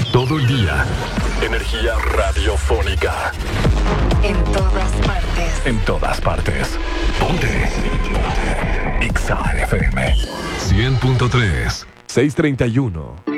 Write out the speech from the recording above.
Todo el día. Energía radiofónica. En todas partes. En todas partes. Ponte. Ponte. Exa FM 100.3 631